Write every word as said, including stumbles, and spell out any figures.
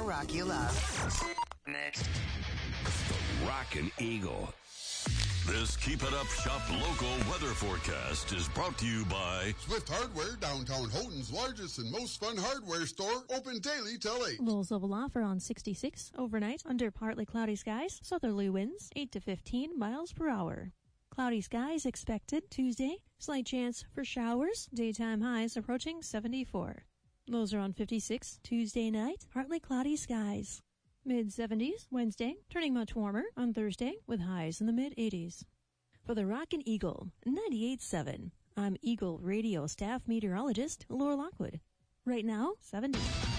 more rock you love. Next. The Rockin' Eagle. This Keep It Up Shop local weather forecast is brought to you by Swift Hardware, downtown Houghton's largest and most fun hardware store, open daily till eight. Low level offer on sixty-six overnight under partly cloudy skies, southerly winds eight to fifteen miles per hour. Cloudy skies expected Tuesday, slight chance for showers, daytime highs approaching seventy-four. Lows are on fifty-six Tuesday night, partly cloudy skies. mid seventies Wednesday, turning much warmer on Thursday with highs in the mid eighties. For the Rockin' Eagle ninety-eight point seven, I'm Eagle Radio staff meteorologist Laura Lockwood. Right now, seventy.